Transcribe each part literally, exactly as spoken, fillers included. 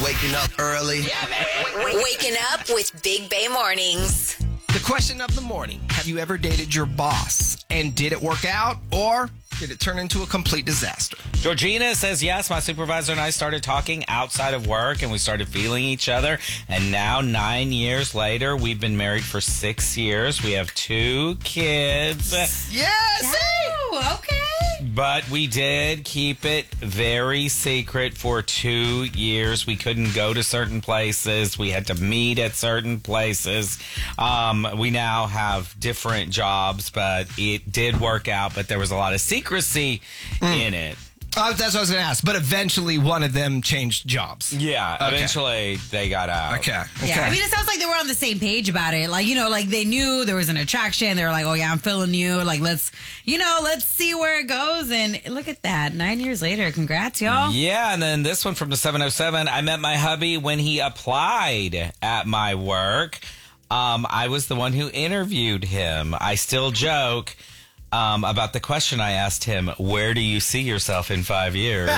Waking up early. Waking up with Big Bay Mornings. The question of the morning. Have you ever dated your boss? And did it work out? Or did it turn into a complete disaster? Georgina says, yes, my supervisor and I started talking outside of work and we started feeling each other. And now, nine years later, we've been married for six years. We have two kids. Yes! Oh, okay. But we did keep it very secret for two years. We couldn't go to certain places. We had to meet at certain places. Um, we now have different jobs, but it did work out. But there was a lot of secrecy mm. in it. Uh, that's what I was going to ask. But eventually, one of them changed jobs. Yeah, okay. Eventually they got out. Okay. okay. Yeah, I mean, it sounds like they were on the same page about it. Like, you know, like they knew there was an attraction. They were like, oh, yeah, I'm feeling you. Like, let's, you know, let's see where it goes. And look at that. Nine years later. Congrats, y'all. Yeah, and then this one from the seven oh seven. I met my hubby when he applied at my work. Um, I was the one who interviewed him. I still joke. Um, about the question I asked him, where do you see yourself in five years?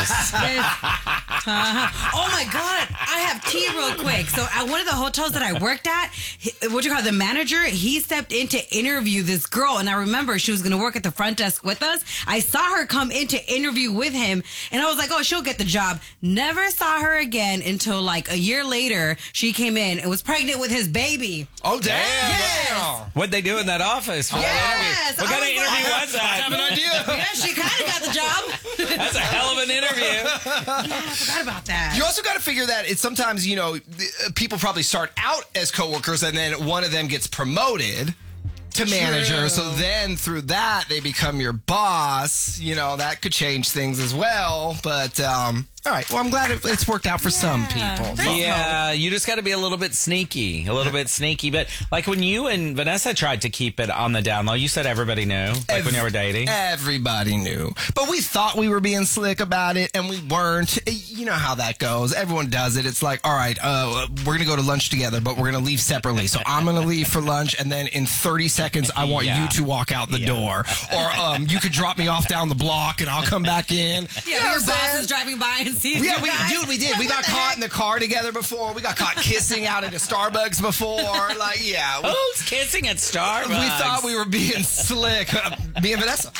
uh-huh. Oh, my God. I have tea real quick. So at one of the hotels that I worked at, he, what you call it, the manager, he stepped in to interview this girl. And I remember she was going to work at the front desk with us. I saw her come in to interview with him. And I was like, oh, she'll get the job. Never saw her again until like a year later. She came in and was pregnant with his baby. Oh, damn. Yes. What'd they do in that office? For Yes. What kind of interview I was that? I have an idea. Yeah, she kind of got the job. That's a hell of an interview. Yeah, I forgot about that. You also got to figure that it's sometimes, you know, people probably start out as coworkers and then one of them gets promoted to manager. True. So then through that, they become your boss. You know, that could change things as well. But, um, all right. Well, I'm glad it, it's worked out for Yeah. some people. So. Yeah, you just got to be a little bit sneaky, a little bit sneaky. But like when you and Vanessa tried to keep it on the down low, you said everybody knew, like Ev- when you were dating. Everybody knew. But we thought we were being slick about it, and we weren't. You know how that goes. Everyone does it. It's like, all right, uh, we're going to go to lunch together, but we're going to leave separately. So I'm going to leave for lunch, and then in thirty seconds, I want Yeah. you to walk out the Yeah. door. Or um, you could drop me off down the block, and I'll come back in. Yeah, You know your what I'm boss saying? is driving by and sees Yeah, you we, guys. dude, we did. Like, We what got the caught heck? in the car together before. We got caught kissing out at a Starbucks before. Like, yeah. We, Who's kissing at Starbucks? we thought we were being slick. Uh, me and Vanessa.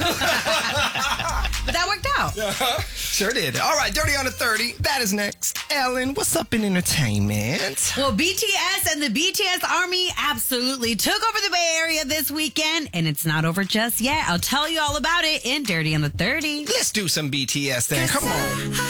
But that worked out. Sure did. All right, Dirty on the thirty. That is next. Ellen, what's up in entertainment? Well, B T S and the B T S Army absolutely took over the Bay Area this weekend, and it's not over just yet. I'll tell you all about it in Dirty on the thirty. Let's do some B T S then. Come on.